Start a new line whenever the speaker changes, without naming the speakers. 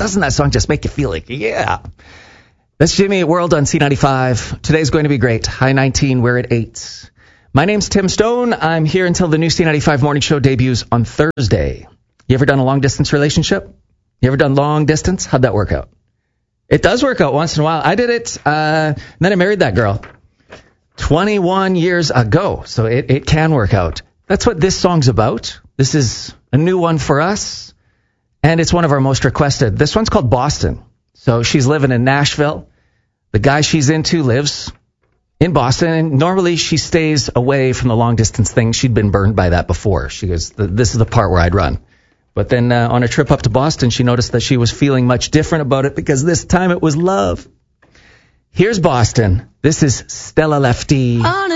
Doesn't that song just make you feel like, yeah? That's Jimmy at World on C95. Today's going to be great. High 19, we're at 8. My name's Tim Stone. I'm here until the new C95 morning show debuts on Thursday. You ever done a long-distance relationship? You ever done long distance? How'd that work out? It does work out once in a while. I did it, and then I married that girl 21 years ago, so it can work out. That's what this song's about. This is a new one for us, and it's one of our most requested. This one's called Boston. So she's living in Nashville. The guy she's into lives in Boston, and normally she stays away from the long-distance thing. She'd been burned by that before. She goes, this is the part where I'd run. But then on a trip up to Boston, she noticed that she was feeling much different about it because this time it was love. Here's Boston. This is Stella Lefty.